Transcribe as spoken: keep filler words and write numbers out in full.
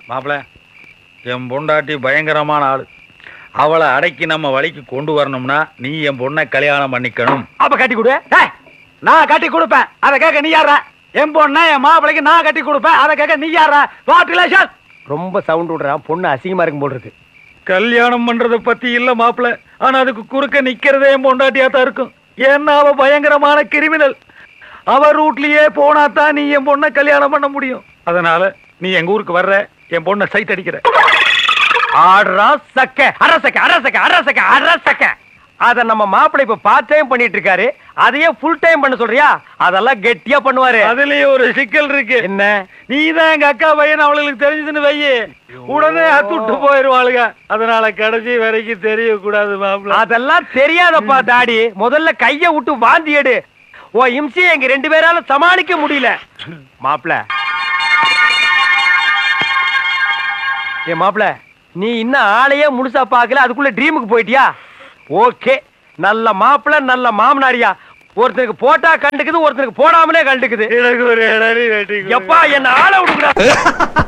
மாப்பிள்ள, என் பொண்டாட்டி பயங்கரமான ஆளு. அவளை அடக்கி நம்ம வழிக்கு கொண்டு வரணும்னா நீ என் பொண்ணை கல்யாணம் பண்ணிக்கணும். அப்ப கட்டி கொடு. நான் கட்டி கொடுப்பேன், அதை கேட்க நீ யாரா? என் பொண்ணை என் மாப்பிளைக்கு நான் கட்டி கொடுப்பேன், அதை கேட்க நீ யாரா? What relation? ரொம்ப சவுண்ட் விடுறான், பொண்ணு அசிங்கமா இருக்கும் போல் இருக்கு. கல்யாணம் பண்றத பத்தி இல்ல மாப்பிள்ள, ஆனா அதுக்கு குறுக்க நிக்கிறதே என் பொண்டாட்டியா தான் இருக்கும். ஏன்னா அவ பயங்கரமான கிரிமினல். அவ ரூட்லயே போனா தான் நீ என் பொண்ணை கல்யாணம் பண்ண முடியும். அதனால நீ எங்க ஊருக்கு வர்ற, என் பொண்ணை சைட் அடிக்கிற. ஆடுறா சக்க அரசக்க அரசக்க அரசக்க அரசக்க. அத நம்ம மாப்பிள்ளை இப்ப பார்ட் டைம் பண்ணிட்டு இருக்காரு, அதையே ஃபுல் டைம் பண்ண சொல்றியா? அதெல்லாம் கெட்டியா பண்ணுவாரு. அதுலயே ஒரு சிக்கல் இருக்கு. என்ன? நீதான் எங்க அக்கா பையன் அவளுக்கு தெரிஞ்சதுன்னு வையே, உடனே அத்துட்டு போயிருவாளுங்க. அதனால கடைசி வரைக்கும் தெரிய கூடாது மாப்பிள்ள. அதெல்லாம் தெரியாதப்பா தாடி. முதல்ல கைய விட்டு வாந்தி எடு. ஓ இம்சி எங்க ரெண்டு பேரால சமாளிக்க முடியல. மாப்பிள்ள ஏ மாப்பிள்ள, நீ இன்னும் ஆளையே முழுசா பாக்கல, அதுக்குள்ள ட்ரீமுக்கு போயிட்டியா? ஓகே, நல்ல மாப்பிள்ள நல்ல மாமனாரியா. ஒருத்தருக்கு போட்டா கண்டுக்குது, ஒருத்தருக்கு போடாமலே கண்டுக்குது. எனக்கு ஒரு இடம் வெட்டி எப்பா என்ன ஆளை விடுக்குறா.